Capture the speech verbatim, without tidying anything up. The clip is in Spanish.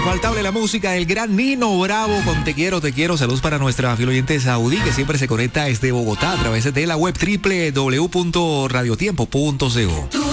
infaltable la música del gran Nino Bravo con Te Quiero, Te Quiero. Saludos para nuestra fiel oyente Saudí, que siempre se conecta desde Bogotá a través de la web doble u doble u doble u punto radiotiempo punto co.